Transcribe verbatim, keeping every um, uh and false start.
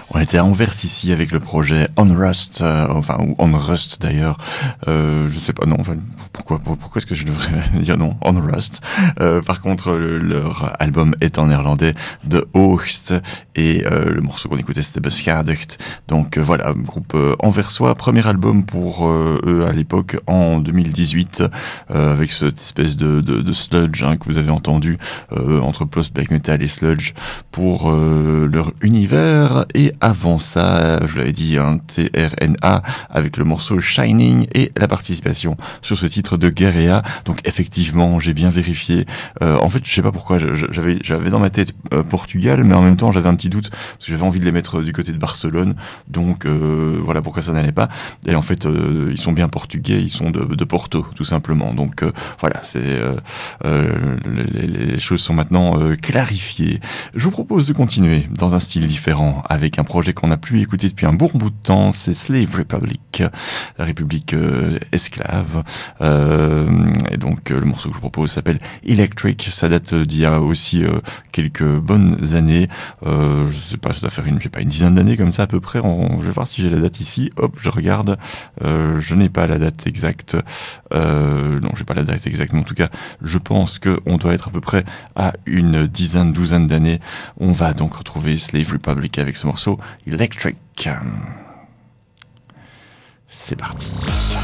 On était à Anvers ici avec le projet On Rust, euh, enfin ou On Rust d'ailleurs. Euh, je sais pas, non. Enfin, pourquoi, pourquoi est-ce que je devrais dire non On Rust. Euh, par contre, le, leur album est en néerlandais, de Hoogst, et euh, le morceau qu'on écoutait c'était Beschadigd. Donc euh, voilà, groupe euh, anversois, premier album pour euh, eux à l'époque en deux mille dix-huit, euh, avec cette espèce de, de, de sludge hein, que vous avez entendu euh, entre post-black metal et sludge pour euh, leur univers. Et avant ça, je vous l'avais dit, un T R N A avec le morceau Shining et la participation sur ce titre de Guerrea. Donc effectivement, j'ai bien vérifié. Euh, en fait, je sais pas pourquoi, j'avais, j'avais dans ma tête euh, Portugal, mais en même temps, j'avais un petit doute parce que j'avais envie de les mettre du côté de Barcelone. Donc euh, voilà pourquoi ça n'allait pas. Et en fait, euh, ils sont bien portugais, ils sont de, de Porto, tout simplement. Donc euh, voilà, c'est euh, euh, les, les choses sont maintenant euh, clarifiées. Je vous propose de continuer dans un style différent avec un projet qu'on n'a plus écouté depuis un bon bout de temps, c'est Slave Republic, la République euh, esclave. Euh, et donc euh, le morceau que je vous propose s'appelle Electric. Ça date d'il y a aussi euh, quelques bonnes années. Euh, je sais pas, ça doit faire une, je sais pas, une dizaine d'années comme ça à peu près. On, je vais voir si j'ai la date ici. Hop, je regarde. Euh, je n'ai pas la date exacte. Euh, non, j'ai pas la date exacte, mais en tout cas, je pense que on doit être à peu près à une dizaine, douzaine d'années. On va donc retrouver Slave Republic avec ce morceau Electric. C'est parti.